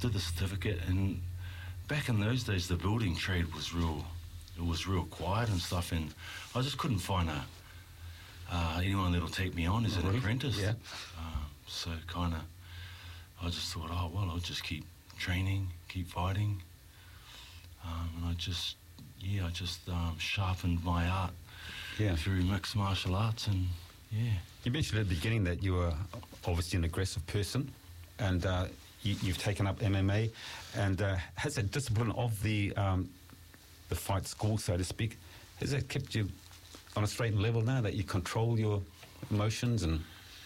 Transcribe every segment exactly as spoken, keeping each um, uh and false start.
did the certificate, and back in those days, the building trade was real, it was real quiet and stuff, and I just couldn't find a uh, anyone that'll take me on as an Really? apprentice. Yeah. Uh, so kind of, I just thought, oh, well, I'll just keep training, keep fighting, um, and I just, yeah, I just um, sharpened my art Yeah. through mixed martial arts, and yeah. You mentioned at the beginning that you were obviously an aggressive person, and uh, you, you've taken up M M A, and uh, has that discipline of the um, the fight school, so to speak, has that kept you on a straight and level now, that you control your emotions? And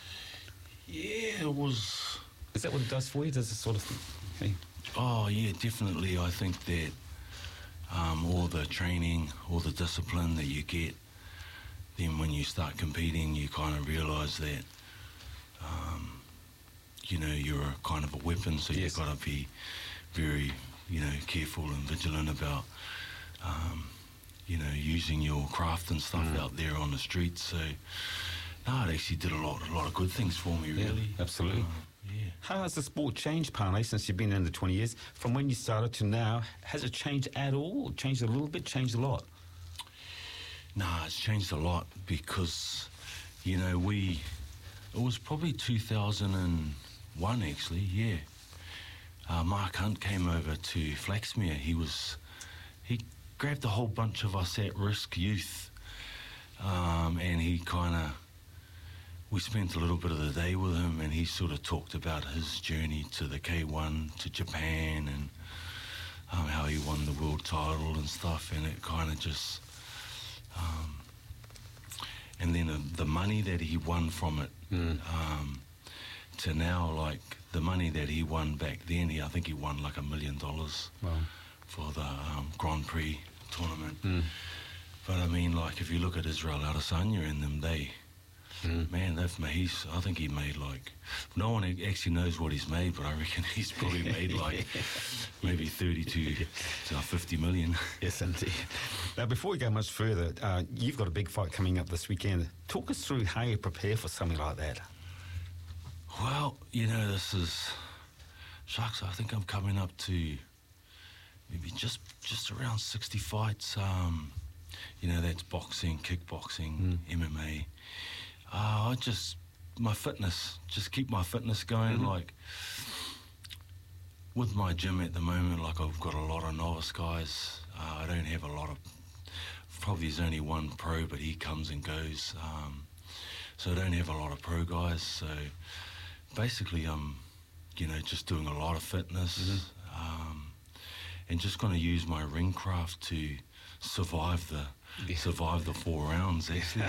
Yeah, it was... is that what it does for you? Does it sort of... Hey? Oh, yeah, definitely. I think that um, all the training, all the discipline that you get, then when you start competing, you kind of realise that, um, you know, you're a kind of a weapon, so Yes. you've got to be very, you know, careful and vigilant about, um, you know, using your craft and stuff Mm. out there on the streets. So, no, it actually did a lot, a lot of good things for me, Yeah, really. absolutely. Uh, yeah. How has the sport changed, Pane, since you've been in the twenty years? From when you started to now, has it changed at all? Changed a little bit? Changed a lot? Nah, it's changed a lot because, you know, we, it was probably two thousand one actually, yeah. Uh, Mark Hunt came over to Flaxmere. He was, he grabbed a whole bunch of us at-risk youth, um, and he kind of, we spent a little bit of the day with him, and he sort of talked about his journey to the K one, to Japan, and um, how he won the world title and stuff, and it kind of just... Um, and then uh, the money that he won from it, Mm. um, to now, like the money that he won back then, he, I think he won like a million dollars Wow. for the um, Grand Prix tournament. Mm. But I mean, like if you look at Israel Adesanya and them, they, Mm. man, they've made, he's, I think he made like, no one actually knows what he's made, but I reckon he's probably made like maybe thirty-two to fifty million. Yes, indeed. Now, before we go much further, uh, you've got a big fight coming up this weekend. Talk us through how you prepare for something like that. Well, you know, this is, shucks, I think I'm coming up to maybe just just around sixty fights. Um, you know, that's boxing, kickboxing, Mm. M M A. Uh, I just, my fitness, just keep my fitness going. Mhm. Like, with my gym at the moment, like I've got a lot of novice guys. Uh, I don't have a lot of, probably there's only one pro, but he comes and goes. Um, so I don't have a lot of pro guys. So basically I'm, you know, just doing a lot of fitness, Mhm. um, and just going to use my ring craft to survive the Yeah. survive the four rounds, actually.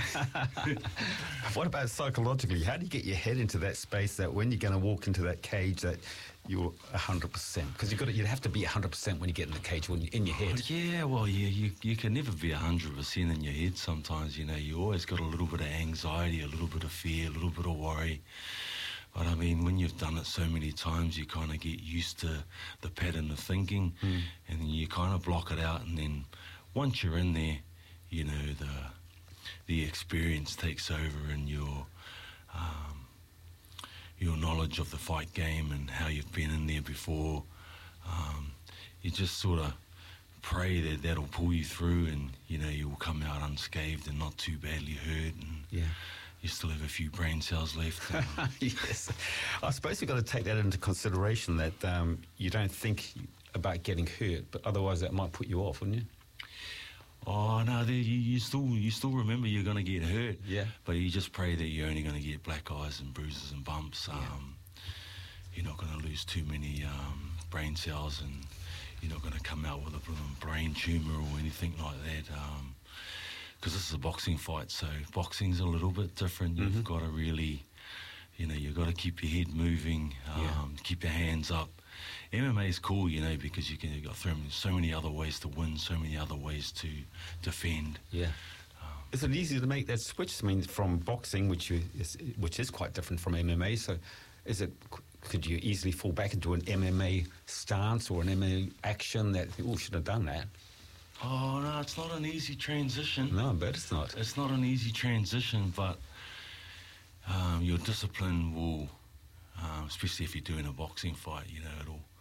What about psychologically? How do you get your head into that space that when you're going to walk into that cage that you're one hundred percent? Because you've got to, you have to be one hundred percent when you get in the cage, when you're in your head. Oh, yeah, well, yeah, you, you can never be one hundred percent in your head sometimes, you know. You always got a little bit of anxiety, a little bit of fear, a little bit of worry. But, I mean, when you've done it so many times, you kind of get used to the pattern of thinking, Mm. and then you kind of block it out, and then once you're in there, you know, the the experience takes over, and your um, your knowledge of the fight game and how you've been in there before, um, you just sort of pray that that'll pull you through, and, you know, you will come out unscathed and not too badly hurt, and Yeah. you still have a few brain cells left. And, Yes. I suppose you've got to take that into consideration, that um, you don't think about getting hurt, but otherwise that might put you off, wouldn't you? oh no, there, you, you still you still remember you're going to get hurt. Yeah. But you just pray that you're only going to get black eyes and bruises and bumps. Yeah. Um, you're not going to lose too many um, brain cells, and you're not going to come out with a blooming brain tumour or anything like that. Because this is a boxing fight, so boxing's a little bit different. You've Mhm. got to really, you know, you've got to keep your head moving, um, Yeah. keep your hands up. M M A is cool, you know, because you can, you've got so many other ways to win, so many other ways to defend. Yeah. Is it easy to make that switch? I mean, from boxing, which you, is, which is quite different from M M A, so is it, could you easily fall back into an M M A stance or an M M A action that, oh, should have done that? Oh, no, it's not an easy transition. No, I bet it's not. It's not an easy transition, but um, your discipline will, um, especially if you're doing a boxing fight, you know, it'll